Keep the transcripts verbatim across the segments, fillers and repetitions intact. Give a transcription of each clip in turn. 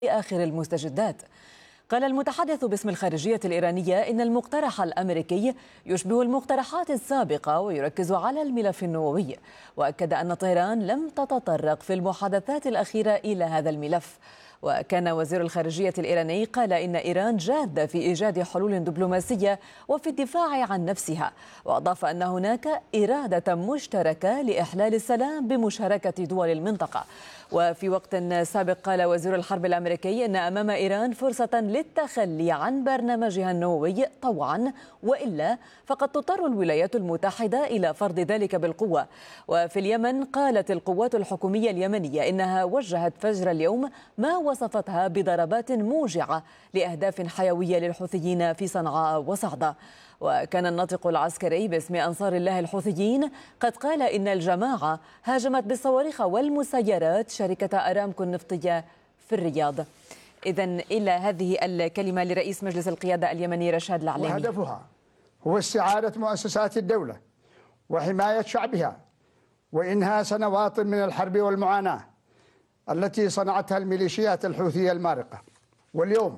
آخر المستجدات. قال المتحدث باسم الخارجية الإيرانية إن المقترح الأمريكي يشبه المقترحات السابقة ويركز على الملف النووي، وأكد أن طهران لم تتطرق في المحادثات الأخيرة إلى هذا الملف. وكان وزير الخارجية الإيراني قال إن إيران جادة في إيجاد حلول دبلوماسية وفي الدفاع عن نفسها، وأضاف أن هناك إرادة مشتركة لإحلال السلام بمشاركة دول المنطقة. وفي وقت سابق قال وزير الحرب الأمريكي إن أمام إيران فرصة للتخلي عن برنامجها النووي طوعا، وإلا فقد تضطر الولايات المتحدة إلى فرض ذلك بالقوة. وفي اليمن قالت القوات الحكومية اليمنية إنها وجهت فجر اليوم ما وصفتها بضربات موجعة لأهداف حيوية للحوثيين في صنعاء وصعدة. وكان الناطق العسكري باسم أنصار الله الحوثيين قد قال إن الجماعة هاجمت بالصواريخ والمسيرات شركة أرامكو النفطية في الرياض. إذن إلى هذه الكلمة لرئيس مجلس القيادة اليمني رشاد العليمي. وهدفها هو استعادة مؤسسات الدولة وحماية شعبها وإنهاء سنوات من الحرب والمعاناة التي صنعتها الميليشيات الحوثية المارقة. واليوم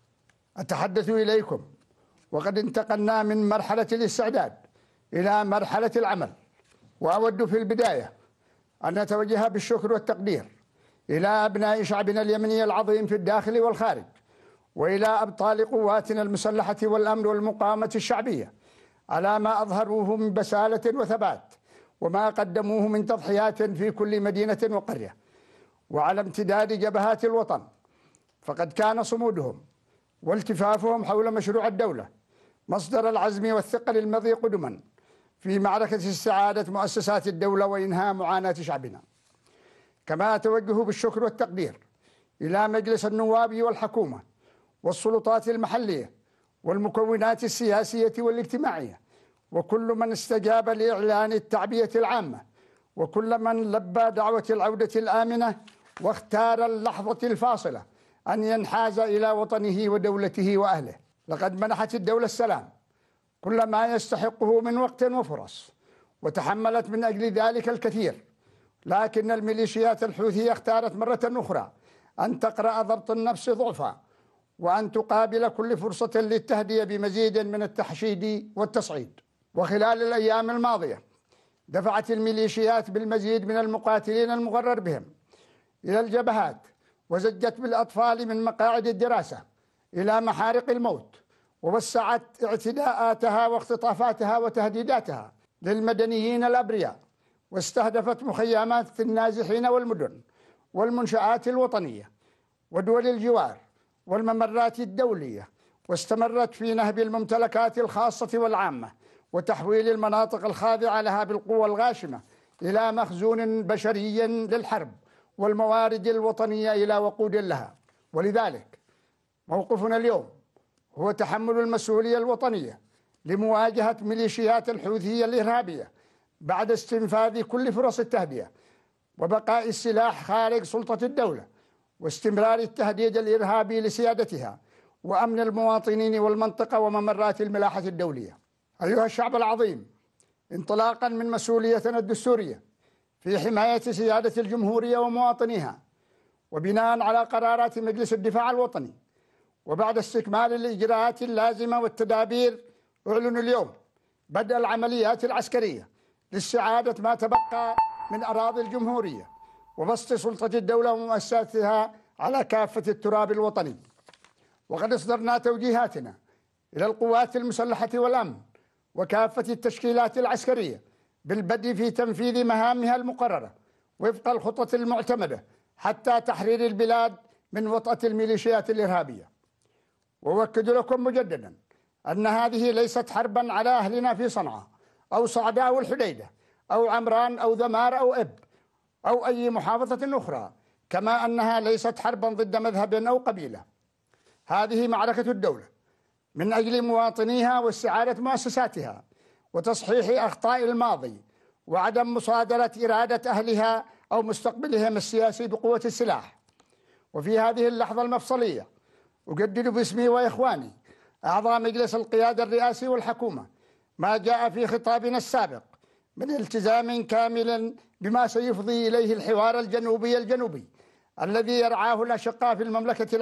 أتحدث إليكم وقد انتقلنا من مرحلة الاستعداد إلى مرحلة العمل. وأود في البداية أن نتوجه بالشكر والتقدير إلى أبناء شعبنا اليمني العظيم في الداخل والخارج، وإلى أبطال قواتنا المسلحة والأمن والمقاومة الشعبية على ما أظهروه من بسالة وثبات وما قدموه من تضحيات في كل مدينة وقرية، وعلى امتداد جبهات الوطن. فقد كان صمودهم والتفافهم حول مشروع الدولة مصدر العزم والثقل المضي قدما في معركة استعادة مؤسسات الدولة وإنهاء معاناة شعبنا. كما أتوجه بالشكر والتقدير إلى مجلس النواب والحكومة والسلطات المحلية والمكونات السياسية والاجتماعية وكل من استجاب لإعلان التعبية العامة وكل من لبى دعوة العودة الآمنة واختار اللحظة الفاصلة أن ينحاز إلى وطنه ودولته وأهله. لقد منحت الدولة السلام كل ما يستحقه من وقت وفرص، وتحملت من أجل ذلك الكثير، لكن الميليشيات الحوثية اختارت مرة أخرى أن تقرأ ضبط النفس ضعفا وأن تقابل كل فرصة للتهدئة بمزيد من التحشيد والتصعيد. وخلال الأيام الماضية دفعت الميليشيات بالمزيد من المقاتلين المغرر بهم إلى الجبهات، وزجت بالأطفال من مقاعد الدراسة إلى محارق الموت، ووسعت اعتداءاتها واختطافاتها وتهديداتها للمدنيين الأبرياء، واستهدفت مخيمات النازحين والمدن والمنشآت الوطنية ودول الجوار والممرات الدولية، واستمرت في نهب الممتلكات الخاصة والعامة وتحويل المناطق الخاضعة لها بالقوة الغاشمة إلى مخزون بشري للحرب والموارد الوطنية إلى وقود لها. ولذلك موقفنا اليوم هو تحمل المسؤولية الوطنية لمواجهة ميليشيات الحوثية الإرهابية بعد استنفاذ كل فرص التهدئة وبقاء السلاح خارج سلطة الدولة واستمرار التهديد الإرهابي لسيادتها وأمن المواطنين والمنطقة وممرات الملاحة الدولية. أيها الشعب العظيم، انطلاقا من مسؤوليتنا الدستورية في حماية سيادة الجمهورية ومواطنيها، وبناء على قرارات مجلس الدفاع الوطني، وبعد استكمال الإجراءات اللازمة والتدابير، أعلن اليوم بدء العمليات العسكرية لاستعادة ما تبقى من أراضي الجمهورية وبسط سلطة الدولة ومؤسساتها على كافة التراب الوطني. وقد أصدرنا توجيهاتنا إلى القوات المسلحة والأمن وكافة التشكيلات العسكرية بالبدء في تنفيذ مهامها المقررة وفق الخطط المعتمدة حتى تحرير البلاد من وطأة الميليشيات الإرهابية. وأؤكد لكم مجددا أن هذه ليست حربا على أهلنا في صنعاء أو صعداء أو الحديدة أو عمران أو ذمار أو إب أو أي محافظة أخرى، كما أنها ليست حربا ضد مذهب أو قبيلة. هذه معركة الدولة من أجل مواطنيها واستعادة مؤسساتها وتصحيح أخطاء الماضي وعدم مصادرة إرادة أهلها أو مستقبلهم السياسي بقوة السلاح. وفي هذه اللحظة المفصلية أجدد باسمي وإخواني أعضاء مجلس القيادة الرئاسي والحكومة ما جاء في خطابنا السابق من التزام كامل بما سيفضي إليه الحوار الجنوبي الجنوبي الذي يرعاه الأشقاء في المملكة